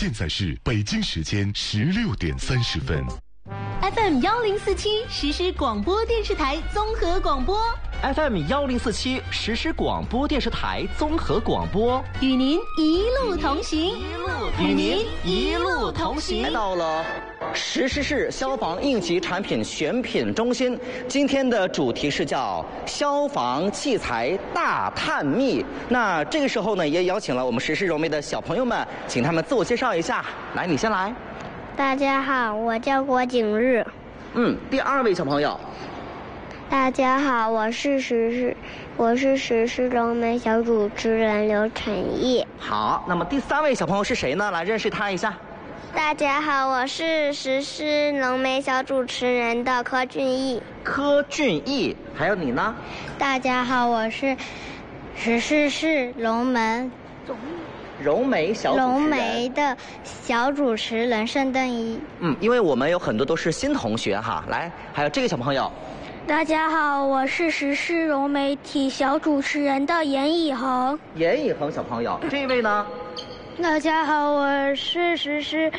现在是北京时间16:30。 FM 1047实时广播电视台综合广播。 FM 1047实时广播电视台综合广播， 与您一路同行， 与您一路同行。 来到了石狮市消防应急产品选品中心，今天的主题是叫消防器材大探秘。那这个时候呢，也邀请了我们石狮荣媒的小朋友们，请他们自我介绍一下。来，你先来。 大家好，我叫郭景日。 第二位小朋友。 大家好，我是石狮荣媒小主持人刘晨毅。 好，那么第三位小朋友是谁呢？来认识他一下。 大家好，我是石狮荣媒小主持人的柯俊毅。 柯俊毅，还有你呢？ 大家好，我是石狮市荣媒的小主持人盛登一。 因为我们有很多都是新同学哈。来，还有这个小朋友。 大家好，我是石狮融媒体小主持人的严以恒。 严以恒小朋友，这位呢？ 大家好，我是石狮